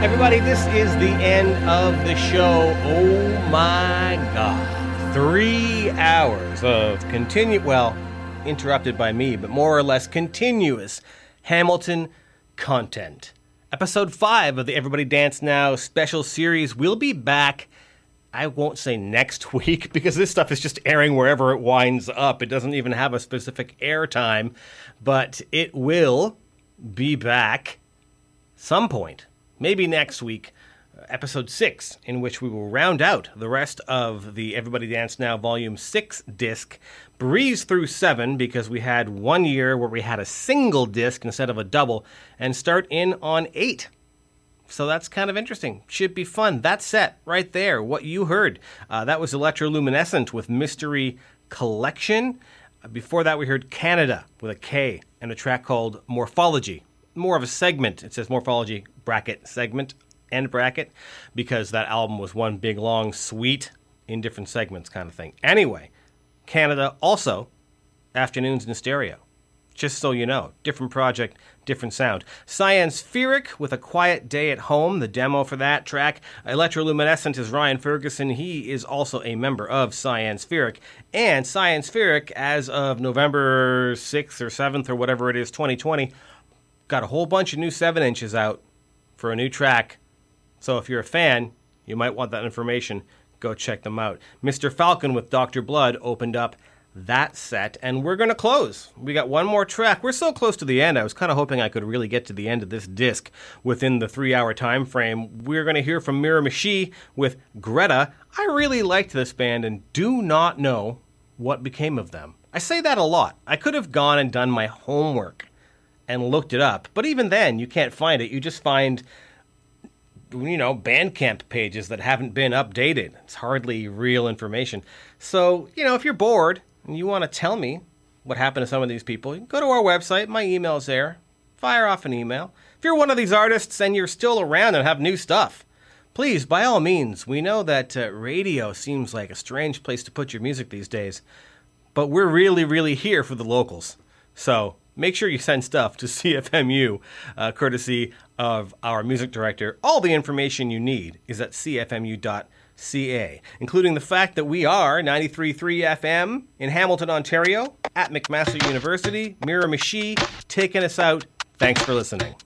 Everybody, this is the end of the show. Oh my God. 3 hours of interrupted by me, but more or less continuous Hamilton content. Episode 5 of the Everybody Dance Now special series will be back, I won't say next week, because this stuff is just airing wherever it winds up. It doesn't even have a specific air time, but it will be back some point. Maybe next week, episode 6, in which we will round out the rest of the Everybody Dance Now Volume 6 disc, breeze through 7, because we had 1 year where we had a single disc instead of a double, and start in on 8. So that's kind of interesting. Should be fun. That set right there, what you heard, that was Electroluminescent with Mystery Collection. Before that, we heard Canada with a K and a track called Morphology. More of a segment. It says Morphology bracket segment end bracket because that album was one big long suite in different segments kind of thing. Anyway, Canada also Afternoons in Stereo. Just so you know, different project, different sound. Science-Spheric with A Quiet Day at Home, the demo for that track. Electroluminescent is Ryan Ferguson. He is also a member of Science-Spheric. And Science-Spheric, as of November 6th or 7th or whatever it is, 2020, got a whole bunch of new 7-inches out for a new track. So if you're a fan, you might want that information. Go check them out. Mr. Falcon with Dr. Blood opened up that set, and we're going to close. We got one more track. We're so close to the end. I was kind of hoping I could really get to the end of this disc within the 3-hour time frame. We're going to hear from Miramichi with Greta. I really liked this band and do not know what became of them. I say that a lot. I could have gone and done my homework and looked it up, but even then, you can't find it. You just find, Bandcamp pages that haven't been updated. It's hardly real information. So, if you're bored and you want to tell me what happened to some of these people, you can go to our website. My email's there. Fire off an email. If you're one of these artists and you're still around and have new stuff, please, by all means, we know that radio seems like a strange place to put your music these days, but we're really, really here for the locals. So make sure you send stuff to CFMU, courtesy of our music director. All the information you need is at cfmu.ca, including the fact that we are 93.3 FM in Hamilton, Ontario, at McMaster University. Miramichi taking us out. Thanks for listening.